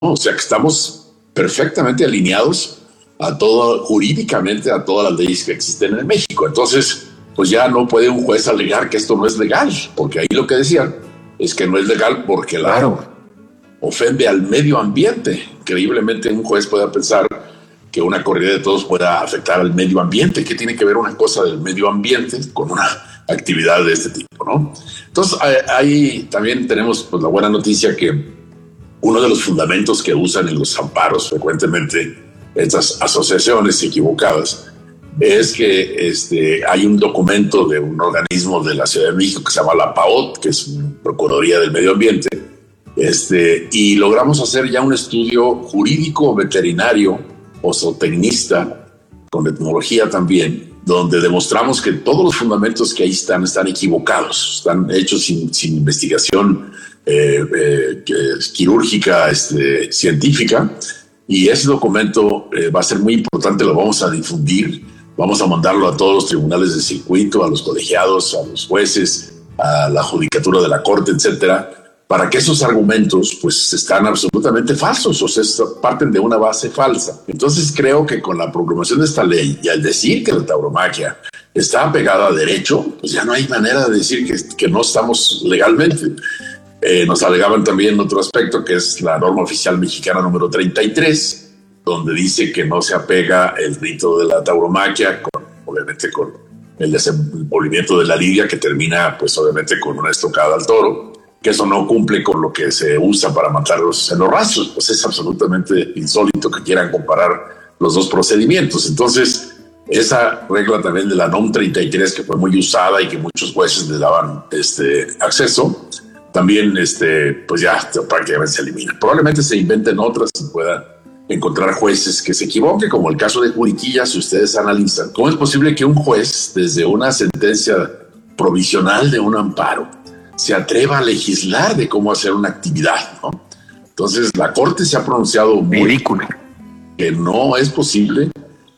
O sea que estamos perfectamente alineados a todo, jurídicamente, a todas las leyes que existen en México. Entonces, pues ya no puede un juez alegar que esto no es legal, porque ahí lo que decían es que no es legal porque ofende al medio ambiente. Increíblemente un juez pueda pensar que una corrida de toros pueda afectar al medio ambiente. ¿Qué tiene que ver una cosa del medio ambiente con una actividad de este tipo, no? Entonces, ahí también tenemos pues la buena noticia que uno de los fundamentos que usan en los amparos frecuentemente estas asociaciones equivocadas es que hay un documento de un organismo de la Ciudad de México que se llama la PAOT, que es una Procuraduría del Medio Ambiente, y logramos hacer ya un estudio jurídico, veterinario o zootecnista, con etnología también, donde demostramos que todos los fundamentos que ahí están equivocados, están hechos sin investigación quirúrgica, científica, y ese documento va a ser muy importante, lo vamos a difundir, vamos a mandarlo a todos los tribunales de circuito, a los colegiados, a los jueces, a la judicatura de la corte, etcétera, para que esos argumentos pues están absolutamente falsos, o sea, parten de una base falsa. Entonces creo que con la proclamación de esta ley y al decir que la tauromaquia está apegada a derecho, pues ya no hay manera de decir que no estamos legalmente. Nos alegaban también otro aspecto que es la norma oficial mexicana número 33, donde dice que no se apega el rito de la tauromaquia, obviamente con el desenvolvimiento de la lidia, que termina pues obviamente con una estocada al toro, que eso no cumple con lo que se usa para matarlos en los rastros. Pues es absolutamente insólito que quieran comparar los dos procedimientos. Entonces, esa regla también de la NOM 33, que fue muy usada y que muchos jueces le daban acceso, también pues ya prácticamente se elimina. Probablemente se inventen otras y pueda encontrar jueces que se equivoquen, como el caso de Juriquilla. Si ustedes analizan, ¿cómo es posible que un juez, desde una sentencia provisional de un amparo, se atreva a legislar de cómo hacer una actividad, ¿no? Entonces, la Corte se ha pronunciado muy ridículo, que no es posible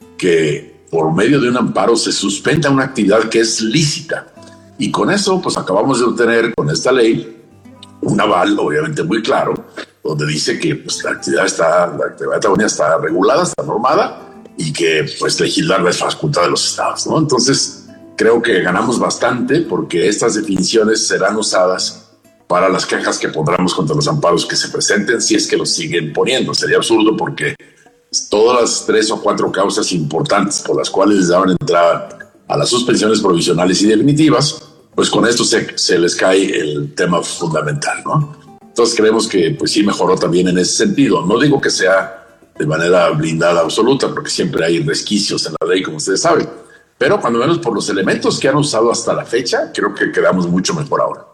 que por medio de un amparo se suspenda una actividad que es lícita. Y con eso, pues acabamos de obtener con esta ley un aval, obviamente muy claro, donde dice que pues, la actividad taurina está regulada, está normada, y que pues legislar es facultad de los estados, ¿no? Entonces, creo que ganamos bastante porque estas definiciones serán usadas para las quejas que pondremos contra los amparos que se presenten, si es que los siguen poniendo. Sería absurdo porque todas las 3 o 4 causas importantes por las cuales les daban entrada a las suspensiones provisionales y definitivas, pues con esto se les cae el tema fundamental, ¿no? Entonces creemos que pues sí mejoró también en ese sentido. No digo que sea de manera blindada absoluta, porque siempre hay resquicios en la ley, como ustedes saben, pero cuando menos por los elementos que han usado hasta la fecha, creo que quedamos mucho mejor ahora.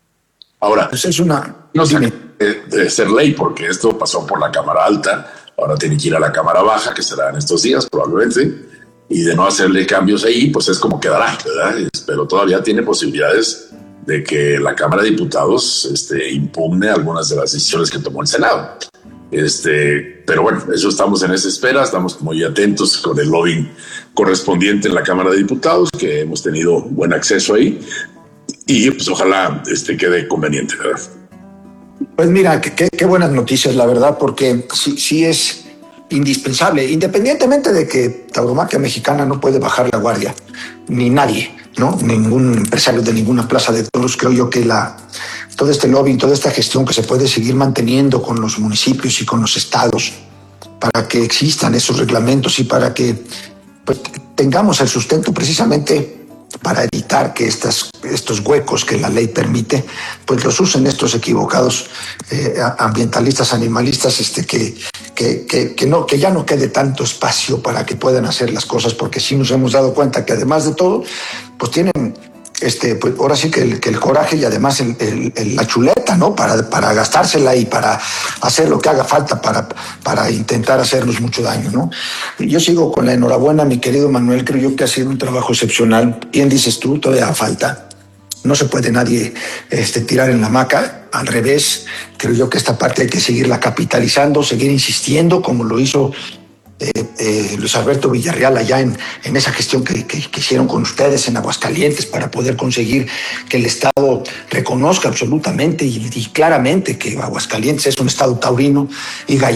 Ahora, pues es una... No sé de ser ley, porque esto pasó por la Cámara Alta, ahora tiene que ir a la Cámara Baja, que será en estos días probablemente, y de no hacerle cambios ahí, pues es como quedará, ¿verdad? Pero todavía tiene posibilidades de que la Cámara de Diputados impugne algunas de las decisiones que tomó el Senado. Pero bueno, eso estamos en esa espera, estamos muy atentos con el lobbying correspondiente en la Cámara de Diputados, que hemos tenido buen acceso ahí, y pues ojalá quede conveniente, ¿verdad? Pues mira, qué buenas noticias, la verdad, porque sí es indispensable, independientemente de que tauromaquia mexicana no puede bajar la guardia, ni nadie, ¿no? Ningún empresario de ninguna plaza de toros. Creo yo que todo este lobbying, toda esta gestión que se puede seguir manteniendo con los municipios y con los estados para que existan esos reglamentos y para que pues, tengamos el sustento precisamente para evitar que estos huecos que la ley permite, pues los usen estos equivocados ambientalistas, animalistas, que ya no quede tanto espacio para que puedan hacer las cosas, porque sí nos hemos dado cuenta que además de todo, pues tienen pues ahora sí que el coraje y además la chuleta, ¿no? Para gastársela y para hacer lo que haga falta para intentar hacernos mucho daño, ¿no? Yo sigo con la enhorabuena, mi querido Manuel. Creo yo que ha sido un trabajo excepcional. Bien dices tú, todavía falta. No se puede nadie tirar en la hamaca. Al revés, creo yo que esta parte hay que seguirla capitalizando, seguir insistiendo, como lo hizo Luis Alberto Villarreal allá en esa gestión que hicieron con ustedes en Aguascalientes para poder conseguir que el Estado reconozca absolutamente y claramente que Aguascalientes es un Estado taurino y gallego.